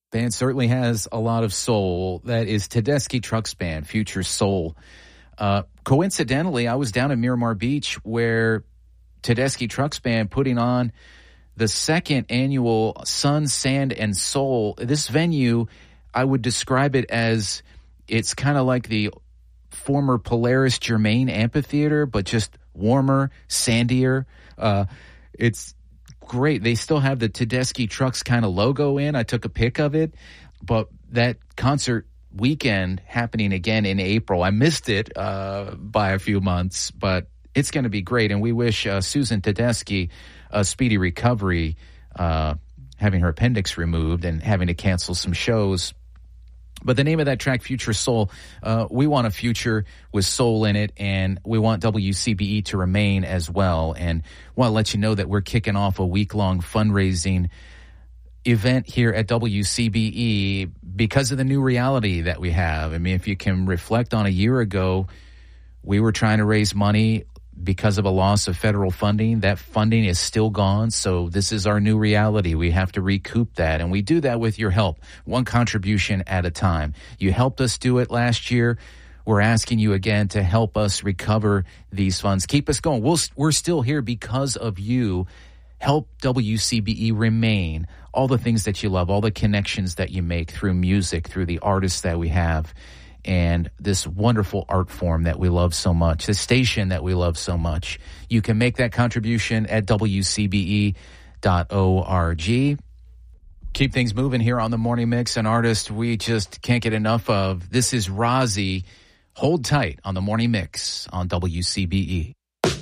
Band certainly has a lot of soul. That is Tedeschi Trucks Band, Future Soul. Coincidentally, I was down at Miramar Beach where Tedeschi Trucks Band putting on the second annual Sun, Sand, and Soul. This venue, I would describe it as it's kind of like the former Polaris Germain Amphitheater, but just warmer, sandier. It's great. They still have the Tedeschi Trucks kind of logo in. I took a pic of it, but that concert weekend happening again in April. I missed it by a few months, but it's going to be great. And we wish Susan Tedeschi a speedy recovery, having her appendix removed and having to cancel some shows. But the name of that track, Future Soul, we want a future with soul in it, and we want WCBE to remain as well. And want to let you know that we're kicking off a week-long fundraising event here at WCBE because of the new reality that we have. I mean, if you can reflect on a year ago, we were trying to raise money because of a loss of federal funding. That funding is still gone, so this is our new reality. We have to recoup that, and we do that with your help, one contribution at a time. You helped us do it last year. We're asking you again to help us recover these funds. Keep us going. We're still here because of you. Help WCBE remain. All the things that you love, all the connections that you make through music, through the artists that we have, and this wonderful art form that we love so much, the station that we love so much. You can make that contribution at WCBE.org. Keep things moving here on the Morning Mix. An artist we just can't get enough of. This is Rozzy. Hold tight on the Morning Mix on WCBE.